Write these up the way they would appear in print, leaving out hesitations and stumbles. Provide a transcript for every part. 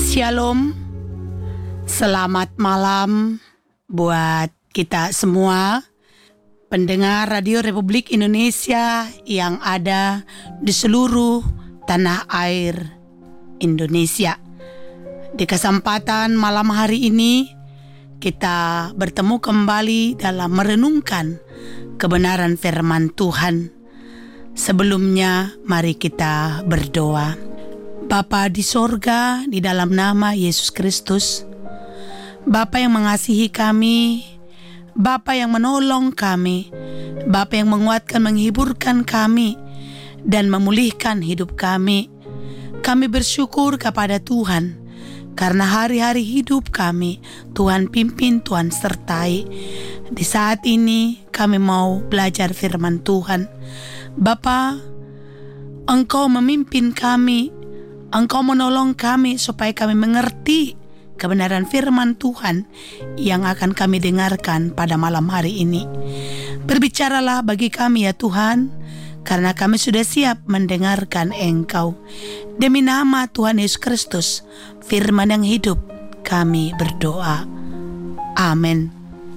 Shalom, selamat malam buat kita semua pendengar Radio Republik Indonesia yang ada di seluruh tanah air Indonesia. Di kesempatan malam hari ini kita bertemu kembali dalam merenungkan kebenaran firman Tuhan. Sebelumnya mari kita berdoa. Bapa di sorga, di dalam nama Yesus Kristus, Bapa yang mengasihi kami, Bapa yang menolong kami, Bapa yang menguatkan, menghiburkan kami, dan memulihkan hidup kami. Kami bersyukur kepada Tuhan, karena hari-hari hidup kami, Tuhan pimpin, Tuhan sertai. Di saat ini kami mau belajar firman Tuhan. Bapa, Engkau memimpin kami, Engkau menolong kami supaya kami mengerti kebenaran firman Tuhan yang akan kami dengarkan pada malam hari ini. Berbicaralah bagi kami ya Tuhan, karena kami sudah siap mendengarkan Engkau. Demi nama Tuhan Yesus Kristus, firman yang hidup, kami berdoa. Amin.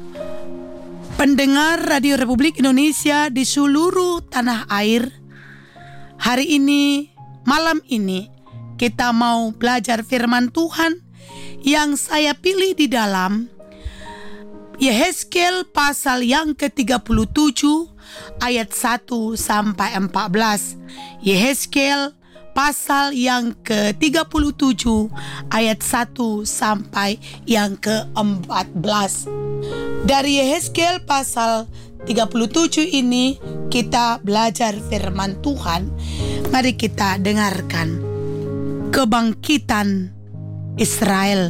Pendengar Radio Republik Indonesia di seluruh tanah air, hari ini, malam ini, kita mau belajar firman Tuhan yang saya pilih di dalam Yehezkiel pasal yang ke-37 ayat 1 sampai 14. Yehezkiel pasal yang ke-37 ayat 1 sampai yang ke-14. Dari Yehezkiel pasal 37 ini kita belajar firman Tuhan. Mari kita dengarkan. Kebangkitan Israel.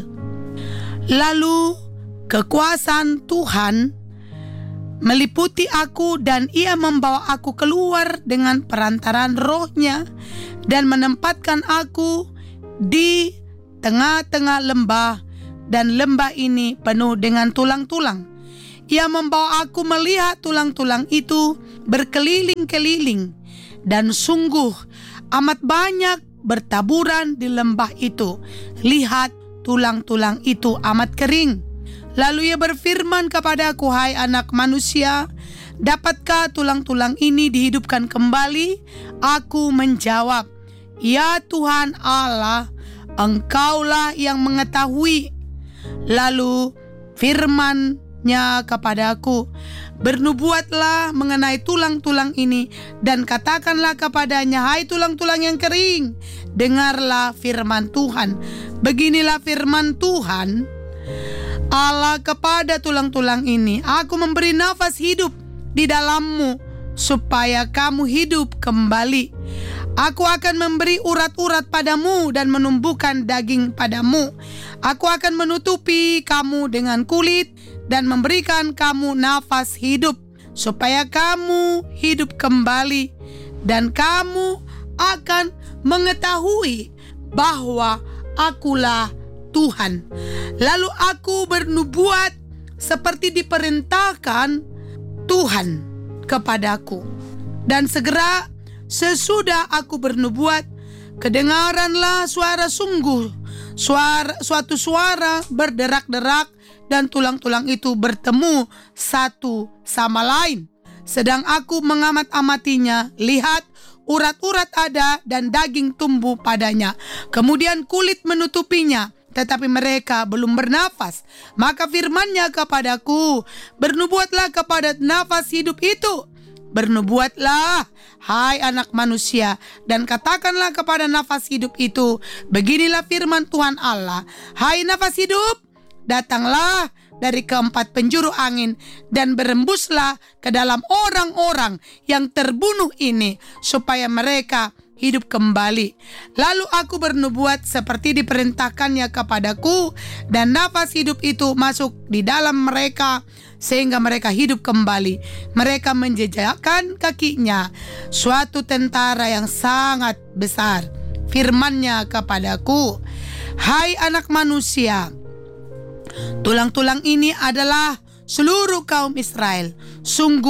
Lalu kekuasaan Tuhan meliputi aku dan ia membawa aku keluar dengan perantaraan rohnya dan menempatkan aku di tengah-tengah lembah, dan lembah ini penuh dengan tulang-tulang. Ia membawa aku melihat tulang-tulang itu berkeliling-keliling, dan sungguh amat banyak bertaburan di lembah itu. Lihat, tulang-tulang itu amat kering. Lalu ia berfirman kepadaku, hai anak manusia, dapatkah tulang-tulang ini dihidupkan kembali? Aku menjawab, ya Tuhan Allah, Engkaulah yang mengetahui. Lalu firman-Nya kepadaku, bernubuatlah mengenai tulang-tulang ini dan katakanlah kepadanya, hai tulang-tulang yang kering, dengarlah firman Tuhan. Beginilah firman Tuhan Allah kepada tulang-tulang ini, aku memberi nafas hidup di dalammu supaya kamu hidup kembali. Aku akan memberi urat-urat padamu dan menumbuhkan daging padamu. Aku akan menutupi kamu dengan kulit dan memberikan kamu nafas hidup supaya kamu hidup kembali, dan kamu akan mengetahui bahwa akulah Tuhan. Lalu aku bernubuat seperti diperintahkan Tuhan kepadaku, dan segera sesudah aku bernubuat, kedengaranlah suara suatu suara berderak-derak, dan tulang-tulang itu bertemu satu sama lain. Sedang aku mengamat-amatinya, lihat, urat-urat ada dan daging tumbuh padanya. Kemudian kulit menutupinya, tetapi mereka belum bernafas. Maka firman-Nya kepadaku, bernubuatlah kepada nafas hidup itu. Bernubuatlah, hai anak manusia, dan katakanlah kepada nafas hidup itu, beginilah firman Tuhan Allah, hai nafas hidup, datanglah dari keempat penjuru angin dan berembuslah ke dalam orang-orang yang terbunuh ini, supaya mereka hidup kembali. Lalu aku bernubuat seperti diperintahkannya kepadaku, dan nafas hidup itu masuk di dalam mereka, sehingga mereka hidup kembali. Mereka menjejakkan kakinya suatu tentara yang sangat besar. Firman-Nya kepadaku, hai anak manusia, tulang-tulang ini adalah seluruh kaum Israel. Sungguh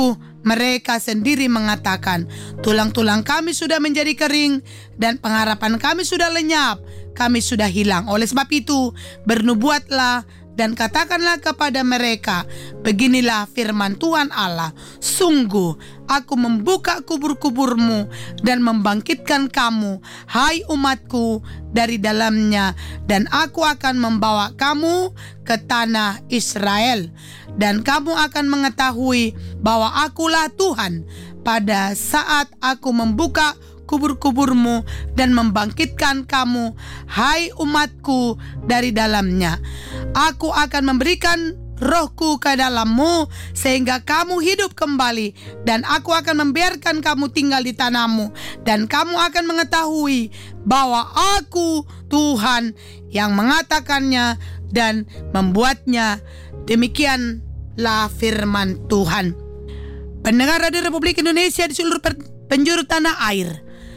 mereka sendiri mengatakan, tulang-tulang kami sudah menjadi kering dan pengharapan kami sudah lenyap, kami sudah hilang. Oleh sebab itu, bernubuatlah dan katakanlah kepada mereka, beginilah firman Tuhan Allah, sungguh aku membuka kubur-kuburmu dan membangkitkan kamu, hai umatku, dari dalamnya, dan aku akan membawa kamu ke tanah Israel. Dan kamu akan mengetahui bahwa akulah Tuhan pada saat aku membuka kubur-kuburmu dan membangkitkan kamu, hai umatku, dari dalamnya. Aku akan memberikan rohku ke dalammu sehingga kamu hidup kembali, dan aku akan membiarkan kamu tinggal di tanahmu, dan kamu akan mengetahui bahwa aku Tuhan yang mengatakannya dan membuatnya. Demikianlah firman Tuhan. Pendengar Radio Republik Indonesia di seluruh penjuru tanah air,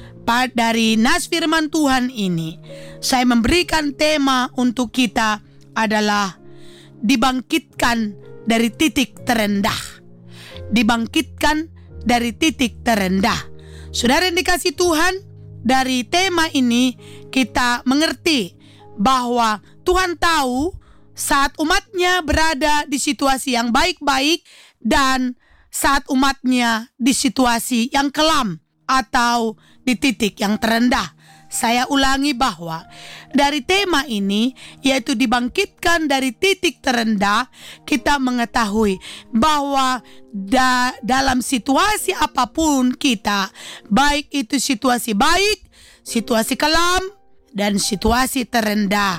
dari nas firman Tuhan ini, saya memberikan tema untuk kita adalah dibangkitkan dari titik terendah. Dibangkitkan dari titik terendah. Saudara yang dikasihi Tuhan, dari tema ini kita mengerti bahwa Tuhan tahu saat umatnya berada di situasi yang baik-baik dan saat umatnya di situasi yang kelam atau di titik yang terendah. Saya ulangi bahwa dari tema ini, yaitu dibangkitkan dari titik terendah, kita mengetahui bahwa dalam situasi apapun kita, baik itu situasi baik, situasi kelam, dan situasi terendah,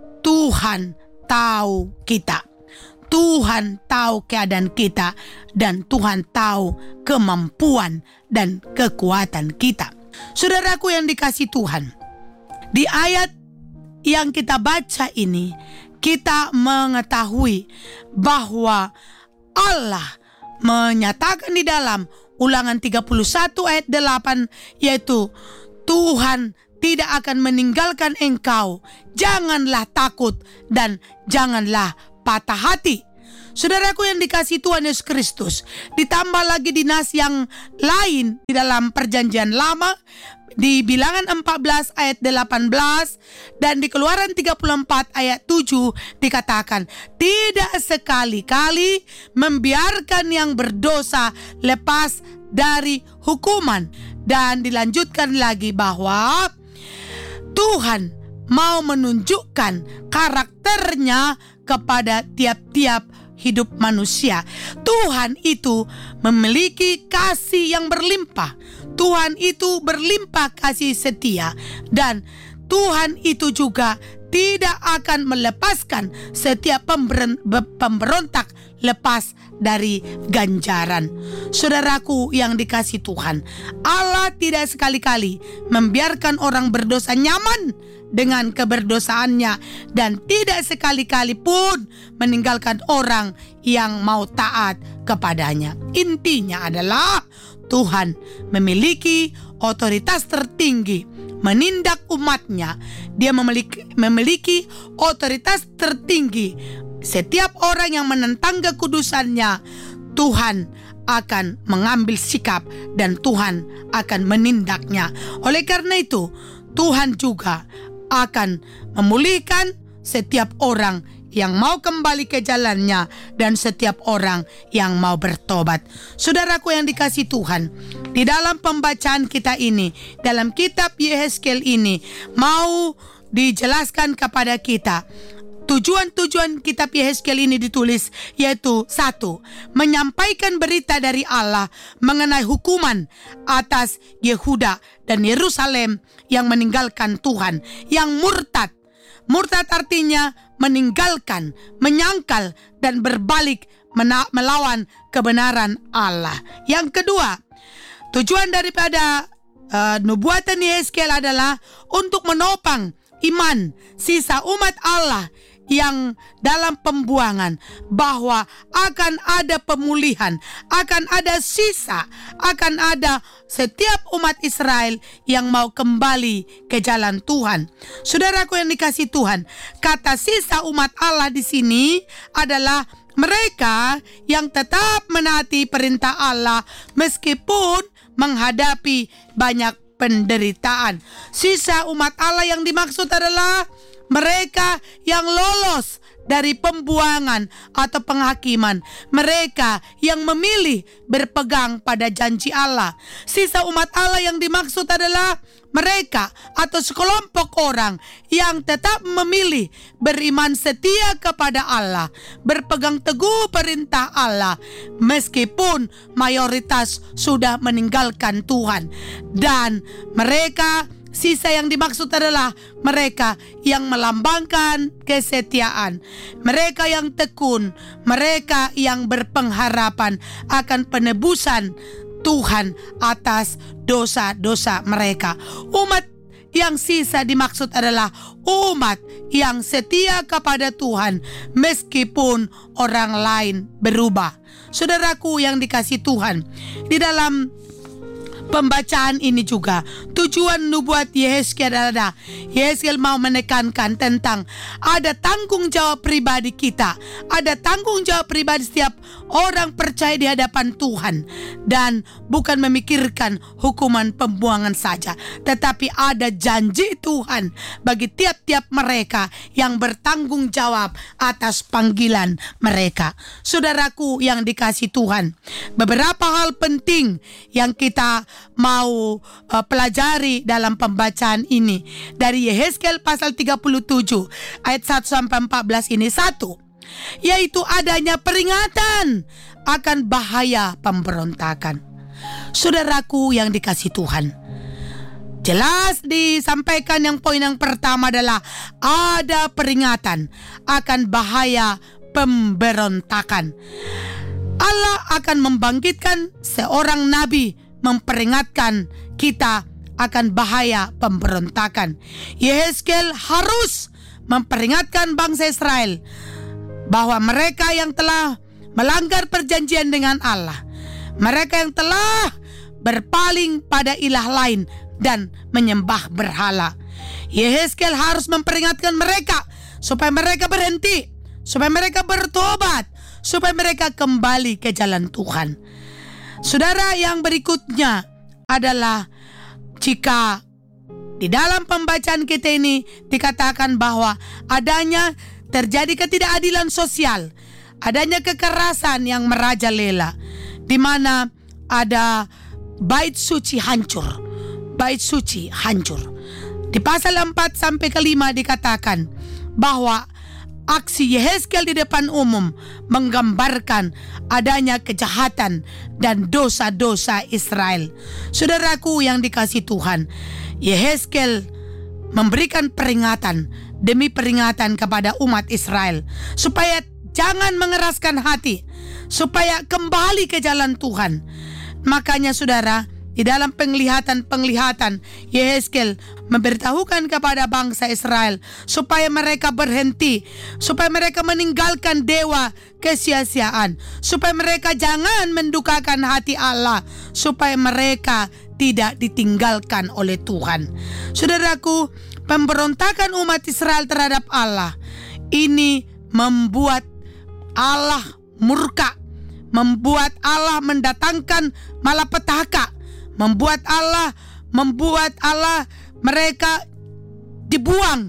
Tuhan tahu kita. Tuhan tahu keadaan kita, dan Tuhan tahu kemampuan dan kekuatan kita. Saudaraku yang dikasihi Tuhan, di ayat yang kita baca ini, kita mengetahui bahwa Allah menyatakan di dalam Ulangan 31 ayat 8, yaitu Tuhan tidak akan meninggalkan engkau, janganlah takut dan janganlah patah hati. Saudaraku yang dikasihi Tuhan Yesus Kristus, ditambah lagi di nas yang lain di dalam perjanjian lama, di Bilangan 14 ayat 18 dan di Keluaran 34 ayat 7 dikatakan, tidak sekali-kali membiarkan yang berdosa lepas dari hukuman. Dan dilanjutkan lagi bahwa Tuhan mau menunjukkan karakternya kepada tiap-tiap hidup manusia. Tuhan itu memiliki kasih yang berlimpah. Tuhan itu berlimpah kasih setia, dan Tuhan itu juga tidak akan melepaskan setiap pemberontak lepas dari ganjaran. Saudaraku yang dikasihi Tuhan, Allah tidak sekali-kali membiarkan orang berdosa nyaman dengan keberdosaannya, dan tidak sekali-kali pun meninggalkan orang yang mau taat kepadanya. Intinya adalah Tuhan memiliki otoritas tertinggi menindak umatnya. Dia memiliki otoritas tertinggi. Setiap orang yang menentang kekudusannya, Tuhan akan mengambil sikap dan Tuhan akan menindaknya. Oleh karena itu, Tuhan juga akan memulihkan setiap orang yang mau kembali ke jalannya dan setiap orang yang mau bertobat. Saudaraku yang dikasihi Tuhan, di dalam pembacaan kita ini, dalam kitab Yehezkiel ini, mau dijelaskan kepada kita tujuan kitab Yehezkiel ini ditulis, yaitu 1. Menyampaikan berita dari Allah mengenai hukuman atas Yehuda dan Yerusalem yang meninggalkan Tuhan, yang murtad. Murtad artinya meninggalkan, menyangkal dan berbalik melawan kebenaran Allah. Yang kedua, tujuan daripada nubuatan Yehezkiel adalah untuk menopang iman sisa umat Allah yang dalam pembuangan, bahwa akan ada pemulihan, akan ada sisa, akan ada setiap umat Israel yang mau kembali ke jalan Tuhan. Saudaraku yang dikasihi Tuhan, kata sisa umat Allah di sini adalah Mereka yang tetap menaati perintah Allah meskipun menghadapi banyak penderitaan. Sisa umat Allah yang dimaksud adalah mereka yang lolos dari pembuangan atau penghakiman, mereka yang memilih berpegang pada janji Allah. Sisa umat Allah yang dimaksud adalah mereka atau sekelompok orang yang tetap memilih beriman setia kepada Allah, berpegang teguh perintah Allah meskipun mayoritas sudah meninggalkan Tuhan. Dan mereka, sisa yang dimaksud adalah mereka yang melambangkan kesetiaan, mereka yang tekun, mereka yang berpengharapan akan penebusan Tuhan atas dosa-dosa mereka. Umat yang sisa dimaksud adalah umat yang setia kepada Tuhan meskipun orang lain berubah. Saudaraku yang dikasihi Tuhan, di dalam pembacaan ini juga tujuan nubuat Yehezkiel adalah Yehezkiel mau menekankan tentang ada tanggung jawab pribadi kita, ada tanggung jawab pribadi setiap orang percaya di hadapan Tuhan, dan bukan memikirkan hukuman pembuangan saja, tetapi ada janji Tuhan bagi tiap-tiap mereka yang bertanggung jawab atas panggilan mereka. Saudaraku yang dikasihi Tuhan, beberapa hal penting yang kita mau pelajari dalam pembacaan ini dari Yehezkiel pasal 37 ayat 1 sampai 14 ini. Satu, yaitu adanya peringatan akan bahaya pemberontakan. Saudaraku yang dikasihi Tuhan, jelas disampaikan yang poin yang pertama adalah ada peringatan akan bahaya pemberontakan. Allah akan membangkitkan seorang nabi memperingatkan kita akan bahaya pemberontakan. Yehezkiel harus memperingatkan bangsa Israel bahwa mereka yang telah melanggar perjanjian dengan Allah, mereka yang telah berpaling pada ilah lain dan menyembah berhala. Yehezkiel harus memperingatkan mereka supaya mereka berhenti, supaya mereka bertobat, supaya mereka kembali ke jalan Tuhan. Saudara, yang berikutnya adalah jika di dalam pembacaan kita ini dikatakan bahwa adanya terjadi ketidakadilan sosial, adanya kekerasan yang merajalela, di mana ada bait suci hancur. Bait suci hancur. Di pasal 4 sampai ke 5 dikatakan bahwa aksi Yehezkiel di depan umum menggambarkan adanya kejahatan dan dosa-dosa Israel. Saudaraku yang dikasihi Tuhan, Yehezkiel memberikan peringatan demi peringatan kepada umat Israel supaya jangan mengeraskan hati, supaya kembali ke jalan Tuhan. Makanya saudara, di dalam penglihatan Yehezkiel memberitahukan kepada bangsa Israel supaya mereka berhenti, supaya mereka meninggalkan dewa kesia-siaan, supaya mereka jangan mendukakan hati Allah, supaya mereka tidak ditinggalkan oleh Tuhan. Saudaraku, pemberontakan umat Israel terhadap Allah ini membuat Allah murka, membuat Allah mendatangkan malapetaka, membuat Allah mereka dibuang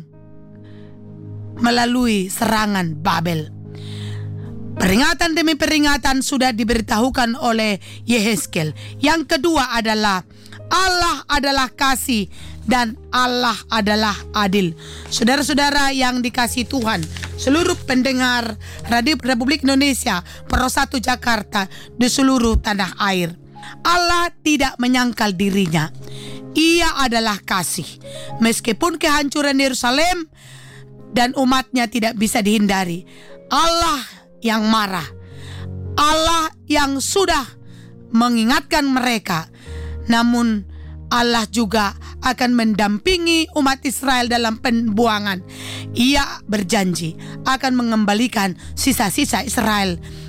melalui serangan Babel. Peringatan demi peringatan sudah diberitahukan oleh Yehezkiel. Yang kedua adalah Allah adalah kasih dan Allah adalah adil. Saudara-saudara yang dikasihi Tuhan, seluruh pendengar Radio Republik Indonesia Pro 1 Jakarta di seluruh tanah air, Allah tidak menyangkal dirinya. Ia adalah kasih. Meskipun kehancuran Yerusalem dan umatnya tidak bisa dihindari, Allah yang marah, Allah yang sudah mengingatkan mereka, namun Allah juga akan mendampingi umat Israel dalam pembuangan. Ia berjanji akan mengembalikan sisa-sisa Israel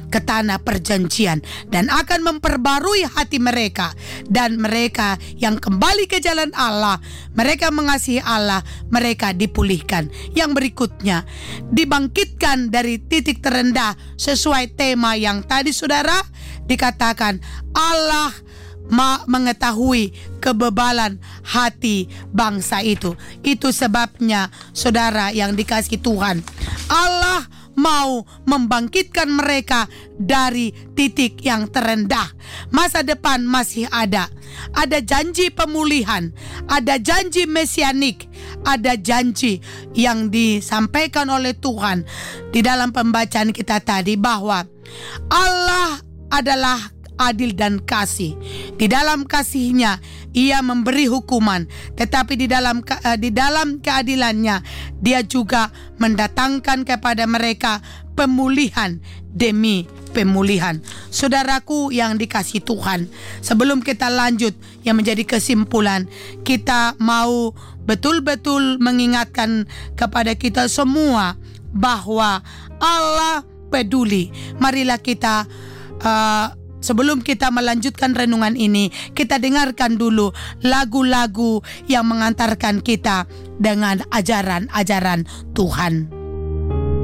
ke tanah perjanjian dan akan memperbarui hati mereka. Dan mereka yang kembali ke jalan Allah, mereka mengasihi Allah, mereka dipulihkan. Yang berikutnya, dibangkitkan dari titik terendah sesuai tema yang tadi saudara dikatakan Allah mengetahui kebebalan hati bangsa itu. Itu sebabnya saudara yang dikasihi Tuhan, Allah mau membangkitkan mereka dari titik yang terendah. Masa depan masih ada. Ada janji pemulihan, ada janji mesianik, ada janji yang disampaikan oleh Tuhan di dalam pembacaan kita tadi bahwa Allah adalah adil dan kasih. Di dalam kasihnya Ia memberi hukuman, tetapi di dalam keadilannya Dia juga mendatangkan kepada mereka pemulihan demi pemulihan. Saudaraku yang dikasihi Tuhan, sebelum kita lanjut yang menjadi kesimpulan, kita mau betul-betul mengingatkan kepada kita semua bahwa Allah peduli. Marilah kita sebelum kita melanjutkan renungan ini, kita dengarkan dulu lagu-lagu yang mengantarkan kita dengan ajaran-ajaran Tuhan.